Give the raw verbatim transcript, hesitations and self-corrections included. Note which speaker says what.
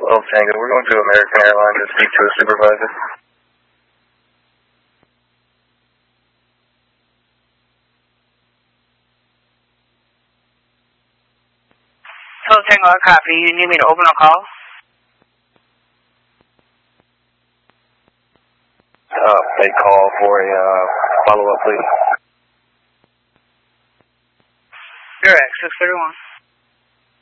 Speaker 1: twelve Tango. We're going to American Airlines to speak to a supervisor.
Speaker 2: twelve Tango, I copy. You need me to open a call?
Speaker 1: Uh, they call for a uh, follow-up, please.
Speaker 2: You're at six thirty-one.